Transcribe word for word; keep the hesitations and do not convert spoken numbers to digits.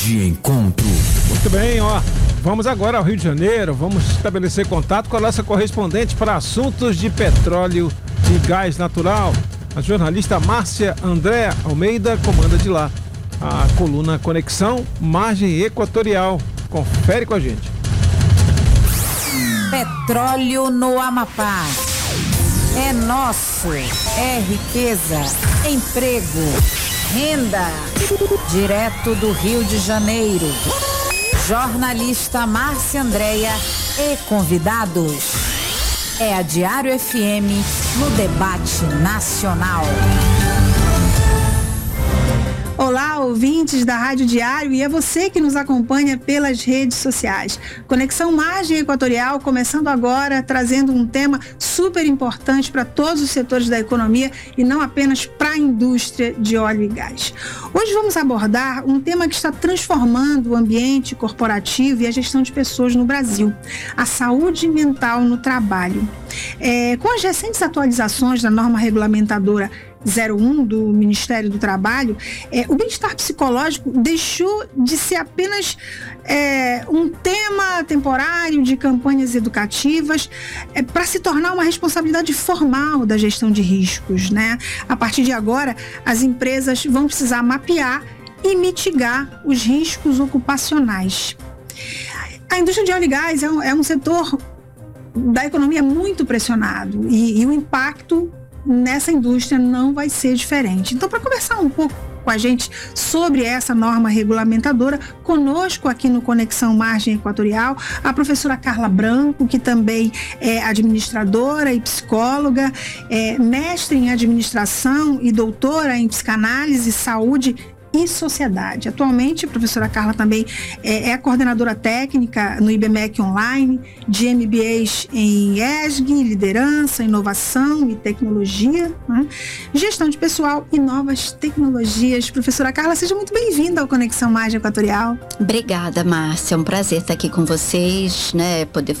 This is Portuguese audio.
De encontro. Muito bem, ó. Vamos agora ao Rio de Janeiro. Vamos estabelecer contato com a nossa correspondente para assuntos de petróleo e gás natural. A jornalista Márcia Andréa Almeida comanda de lá a coluna Conexão Margem Equatorial. Confere com a gente. Petróleo no Amapá. É nosso. É riqueza. Emprego. Renda. Direto do Rio de Janeiro. Jornalista Márcia Andréa e convidados. É a Diário F M no debate nacional. Olá, ouvintes da Rádio Diário, e é você que nos acompanha pelas redes sociais. Conexão Margem Equatorial começando agora, trazendo um tema super importante para todos os setores da economia e não apenas para a indústria de óleo e gás. Hoje vamos abordar um tema que está transformando o ambiente corporativo e a gestão de pessoas no Brasil: a saúde mental no trabalho. É, com as recentes atualizações da norma regulamentadora zero um do Ministério do Trabalho, é, o bem-estar psicológico deixou de ser apenas é, um tema temporário de campanhas educativas é, para se tornar uma responsabilidade formal da gestão de riscos, né? A partir de agora, as empresas vão precisar mapear e mitigar os riscos ocupacionais. A indústria de óleo e gás é um, é um setor da economia muito pressionado e, e o impacto nessa indústria não vai ser diferente. Então, para conversar um pouco com a gente sobre essa norma regulamentadora, conosco aqui no Conexão Margem Equatorial, a professora Carla Branco, que também é administradora e psicóloga, é mestre em administração e doutora em psicanálise, saúde e sociedade. Atualmente, a professora Carla também é, é coordenadora técnica no I B M E C Online, de M B As em E S G, liderança, inovação e tecnologia, né? Gestão de pessoal e novas tecnologias. Professora Carla, seja muito bem-vinda ao Conexão Margem Equatorial. Obrigada, Márcia. É um prazer estar aqui com vocês, né? Poder